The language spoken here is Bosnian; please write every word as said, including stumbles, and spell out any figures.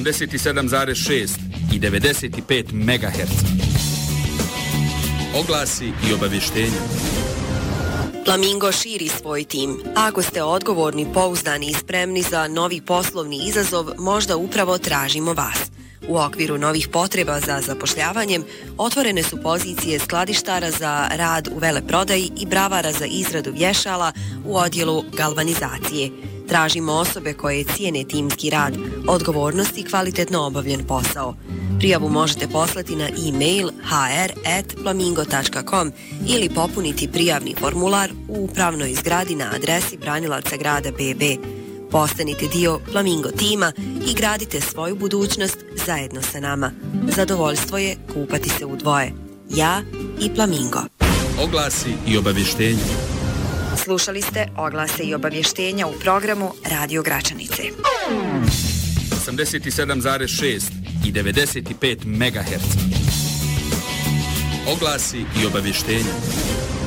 osamdeset sedam zarez šest i devedeset pet megaherca. Oglasi i obavještenja. Flamingo širi svoj tim. Ako ste odgovorni, pouzdani i spremni za novi poslovni izazov, možda upravo tražimo vas. U okviru novih potreba za zapošljavanjem otvorene su pozicije skladištara za rad u veleprodaji i bravara za izradu vješala u odjelu galvanizacije. Tražimo osobe koje cijene timski rad, odgovornost i kvalitetno obavljen posao. Prijavu možete poslati na e-mail h r at flamingo tačka com ili popuniti prijavni formular u upravnoj zgradi na adresi Branilaca grada B B. Postanite dio Flamingo tima i gradite svoju budućnost zajedno sa nama. Zadovoljstvo je kupati se u dvoje. Ja i Flamingo. Oglasi i obavještenja. Slušali ste oglase i obavještenja u programu Radio Gračanice. osamdeset sedam zarez šest i devedeset pet megaherca. Oglasi i obavještenja.